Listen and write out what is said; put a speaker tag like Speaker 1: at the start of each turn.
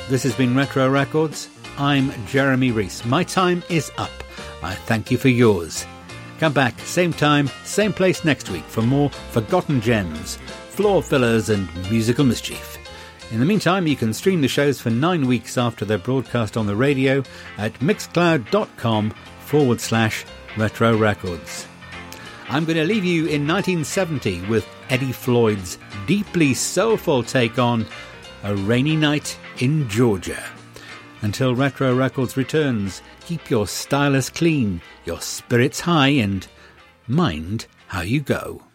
Speaker 1: This has been Retro Records. I'm Jeremy Reese. My time is up. I thank you for yours. Come back, same time, same place next week for more forgotten gems, floor fillers and musical mischief. In the meantime, you can stream the shows for 9 weeks after they're broadcast on the radio at mixcloud.com/Retro Records. I'm going to leave you in 1970 with Eddie Floyd's deeply soulful take on A Rainy Night in Georgia. Until Retro Records returns, keep your stylus clean, your spirits high, and mind how you go.